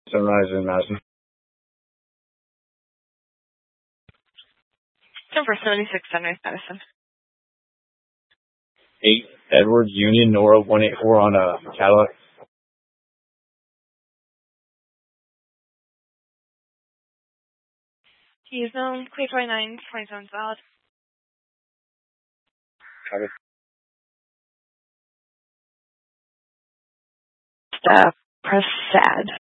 Sunrise in Madison. Number 76, Sunrise, Madison. 8 Edwards Union Nora 184 on a Cadillac. He is known. Clear 29, 27 valid. Copy. Press sad.